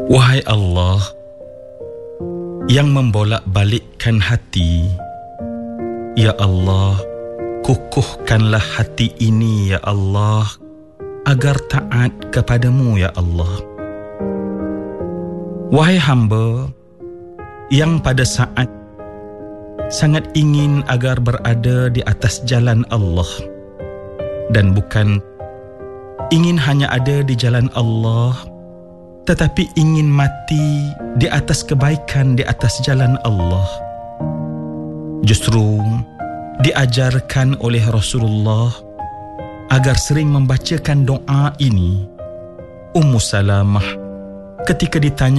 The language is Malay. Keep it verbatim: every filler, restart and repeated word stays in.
Wahai Allah yang membolak-balikkan hati, ya Allah, kukuhkanlah hati ini ya Allah agar taat kepadamu ya Allah. Wahai hamba yang pada saat sangat ingin agar berada di atas jalan Allah dan bukan ingin hanya ada di jalan Allah, tetapi ingin mati di atas kebaikan di atas jalan Allah. Justru diajarkan oleh Rasulullah agar sering membacakan doa ini. Ummu Salamah ketika ditanya